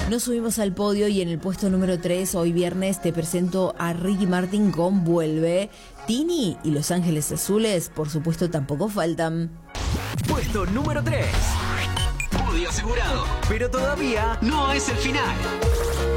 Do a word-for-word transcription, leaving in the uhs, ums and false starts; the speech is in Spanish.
Nos subimos al podio y en el puesto número tres, hoy viernes, te presento a Ricky Martin con Vuelve. Tini y Los Ángeles Azules, por supuesto, tampoco faltan. Puesto número tres. Podio asegurado. Pero todavía no es el final.